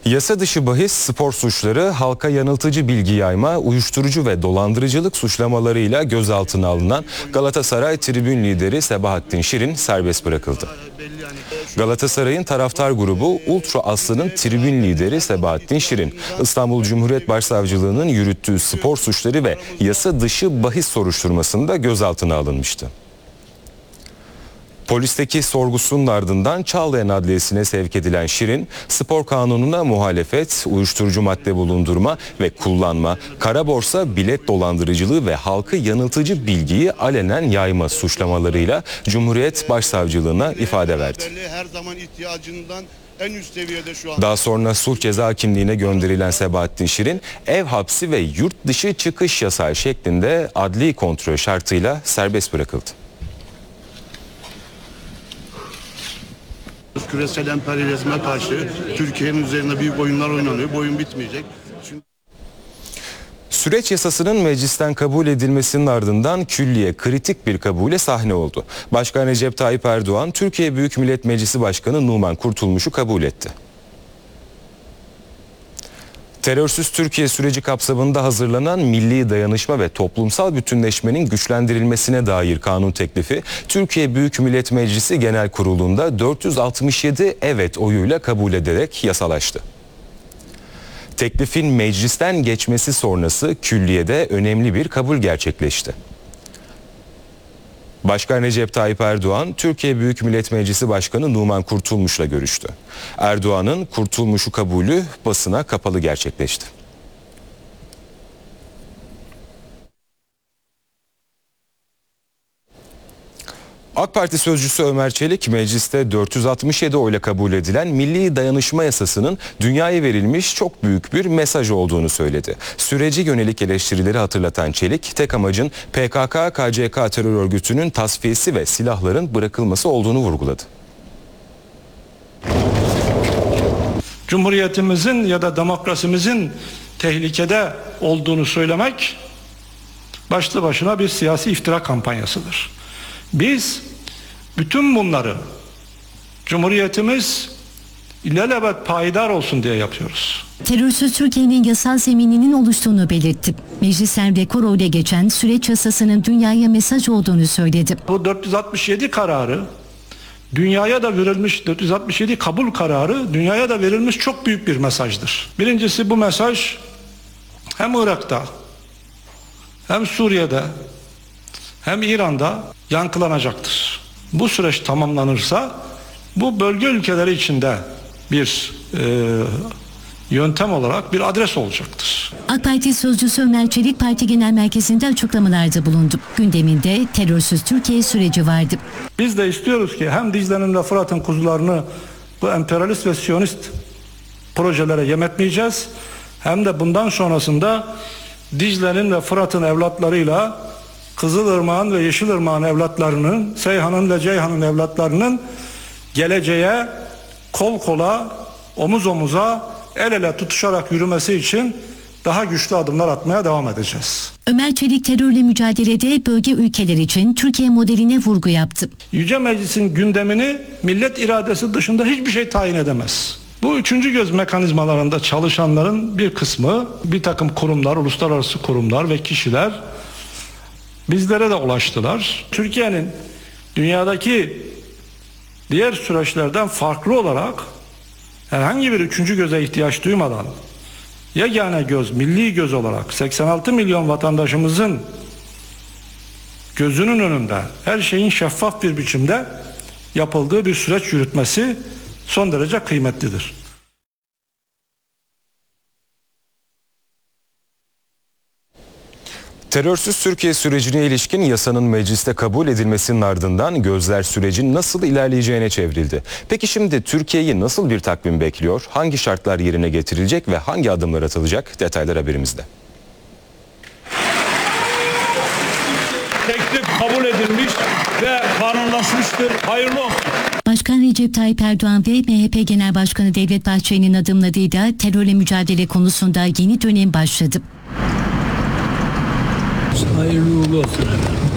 Yasa dışı bahis, spor suçları, halka yanıltıcı bilgi yayma, uyuşturucu ve dolandırıcılık suçlamalarıyla gözaltına alınan Galatasaray tribün lideri Sebahattin Şirin serbest bırakıldı. Galatasaray'ın taraftar grubu Ultra Aslı'nın tribün lideri Sebahattin Şirin, İstanbul Cumhuriyet Başsavcılığı'nın yürüttüğü spor suçları ve yasa dışı bahis soruşturmasında gözaltına alınmıştı. Polisteki sorgusunun ardından Çağlayan Adliyesi'ne sevk edilen Şirin, spor kanununa muhalefet, uyuşturucu madde bulundurma ve kullanma, kara borsa, bilet dolandırıcılığı ve halkı yanıltıcı bilgiyi alenen yayma suçlamalarıyla Cumhuriyet Başsavcılığına ifade verdi. Daha sonra sulh ceza hakimliğine gönderilen Sebahattin Şirin, ev hapsi ve yurt dışı çıkış yasağı şeklinde adli kontrol şartıyla serbest bırakıldı. Küresel emperyalizme karşı Türkiye'nin üzerinde büyük oyunlar oynanıyor. Bu oyun bitmeyecek. Süreç yasasının meclisten kabul edilmesinin ardından külliye kritik bir kabule sahne oldu. Başkan Recep Tayyip Erdoğan, Türkiye Büyük Millet Meclisi Başkanı Numan Kurtulmuş'u kabul etti. Terörsüz Türkiye süreci kapsamında hazırlanan milli dayanışma ve toplumsal bütünleşmenin güçlendirilmesine dair kanun teklifi Türkiye Büyük Millet Meclisi Genel Kurulu'nda 467 evet oyuyla kabul ederek yasalaştı. Teklifin meclisten geçmesi sonrası külliyede önemli bir kabul gerçekleşti. Başkan Recep Tayyip Erdoğan, Türkiye Büyük Millet Meclisi Başkanı Numan Kurtulmuş'la görüştü. Erdoğan'ın Kurtulmuş'u kabulü basına kapalı gerçekleşti. AK Parti sözcüsü Ömer Çelik, mecliste 467 oyla kabul edilen Milli Dayanışma Yasası'nın dünyaya verilmiş çok büyük bir mesaj olduğunu söyledi. Süreci yönelik eleştirileri hatırlatan Çelik, tek amacın PKK-KCK terör örgütünün tasfiyesi ve silahların bırakılması olduğunu vurguladı. Cumhuriyetimizin ya da demokrasimizin tehlikede olduğunu söylemek başlı başına bir siyasi iftira kampanyasıdır. Biz bütün bunları Cumhuriyetimiz ilelebet payidar olsun diye yapıyoruz. Terörsüz Türkiye'nin yasal zemininin oluştuğunu belirtti. Meclisten rekor oyla geçen süreç yasasının dünyaya mesaj olduğunu söyledi. Bu 467 kararı dünyaya da verilmiş, 467 kabul kararı dünyaya da verilmiş çok büyük bir mesajdır. Birincisi, bu mesaj hem Irak'ta hem Suriye'de hem İran'da yankılanacaktır. Bu süreç tamamlanırsa bu bölge ülkeleri içinde bir yöntem olarak bir adres olacaktır. AK Parti sözcüsü Ömer Çelik, parti genel merkezinde açıklamalarda bulundu. Gündeminde terörsüz Türkiye süreci vardı. Biz de istiyoruz ki hem Dicle'nin ve Fırat'ın kuzularını bu emperyalist ve siyonist projelere yem etmeyeceğiz, hem de bundan sonrasında Dicle'nin ve Fırat'ın evlatlarıyla Kızılırmak'ın ve Yeşilırmak'ın evlatlarının, Seyhan'ın ve Ceyhan'ın evlatlarının geleceğe kol kola, omuz omuza, el ele tutuşarak yürümesi için daha güçlü adımlar atmaya devam edeceğiz. Ömer Çelik, terörle mücadelede bölge ülkeler için Türkiye modeline vurgu yaptı. Yüce Meclis'in gündemini millet iradesi dışında hiçbir şey tayin edemez. Bu üçüncü göz mekanizmalarında çalışanların bir kısmı, bir takım kurumlar, uluslararası kurumlar ve kişiler bizlere de ulaştılar. Türkiye'nin dünyadaki diğer süreçlerden farklı olarak herhangi bir üçüncü göze ihtiyaç duymadan yegane göz, milli göz olarak 86 milyon vatandaşımızın gözünün önünde her şeyin şeffaf bir biçimde yapıldığı bir süreç yürütmesi son derece kıymetlidir. Terörsüz Türkiye sürecine ilişkin yasanın mecliste kabul edilmesinin ardından gözler sürecin nasıl ilerleyeceğine çevrildi. Peki şimdi Türkiye'yi nasıl bir takvim bekliyor? Hangi şartlar yerine getirilecek ve hangi adımlar atılacak? Detaylar haberimizde. Teklif kabul edilmiş ve kanunlaşmıştır. Hayırlı olsun. Başkan Recep Tayyip Erdoğan ve MHP Genel Başkanı Devlet Bahçeli'nin adımlarıyla terörle mücadele konusunda yeni dönem başladı. Hayırlı olsun.